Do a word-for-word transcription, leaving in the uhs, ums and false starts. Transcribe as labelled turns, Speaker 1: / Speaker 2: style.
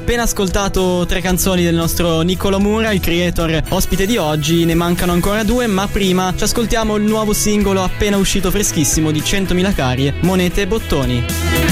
Speaker 1: appena ascoltato tre canzoni del nostro Niccolò Mura, il creator ospite di oggi. Ne mancano ancora due, ma prima ci ascoltiamo il nuovo singolo appena uscito freschissimo di centomila Carie, Monete e Bottoni.